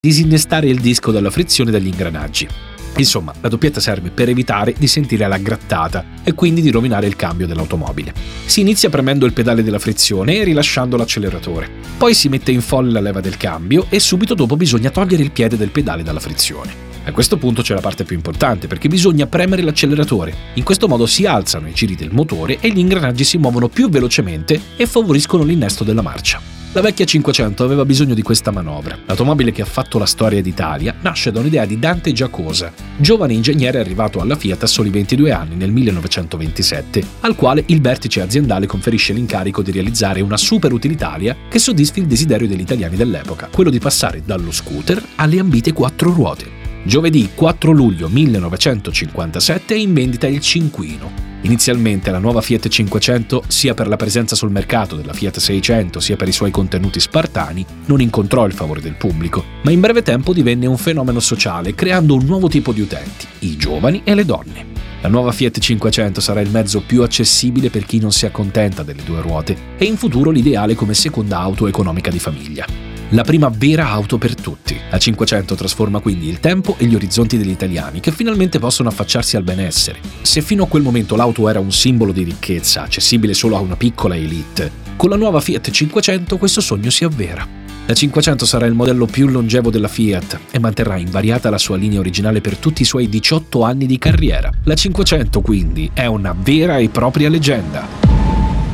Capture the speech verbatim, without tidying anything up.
disinnestare il disco dalla frizione degli ingranaggi. Insomma, la doppietta serve per evitare di sentire la grattata e quindi di rovinare il cambio dell'automobile. Si inizia premendo il pedale della frizione e rilasciando l'acceleratore. Poi si mette in folle la leva del cambio e subito dopo bisogna togliere il piede del pedale dalla frizione. A questo punto c'è la parte più importante, perché bisogna premere l'acceleratore. In questo modo si alzano i giri del motore e gli ingranaggi si muovono più velocemente e favoriscono l'innesto della marcia. La vecchia cinquecento aveva bisogno di questa manovra. L'automobile che ha fatto la storia d'Italia nasce da un'idea di Dante Giacosa, giovane ingegnere arrivato alla Fiat a soli ventidue anni nel millenovecentoventisette, al quale il vertice aziendale conferisce l'incarico di realizzare una super utilitaria che soddisfi il desiderio degli italiani dell'epoca, quello di passare dallo scooter alle ambite quattro ruote. Giovedì quattro luglio millenovecentocinquantasette è in vendita il Cinquino. Inizialmente la nuova Fiat cinquecento, sia per la presenza sul mercato della Fiat seicento sia per i suoi contenuti spartani, non incontrò il favore del pubblico, ma in breve tempo divenne un fenomeno sociale, creando un nuovo tipo di utenti, i giovani e le donne. La nuova Fiat cinquecento sarà il mezzo più accessibile per chi non si accontenta delle due ruote e in futuro l'ideale come seconda auto economica di famiglia. La prima vera auto per tutti. La cinquecento trasforma quindi il tempo e gli orizzonti degli italiani, che finalmente possono affacciarsi al benessere. Se fino a quel momento l'auto era un simbolo di ricchezza, accessibile solo a una piccola elite, con la nuova Fiat cinquecento questo sogno si avvera. La cinquecento sarà il modello più longevo della Fiat e manterrà invariata la sua linea originale per tutti i suoi diciotto anni di carriera. La cinquecento quindi è una vera e propria leggenda.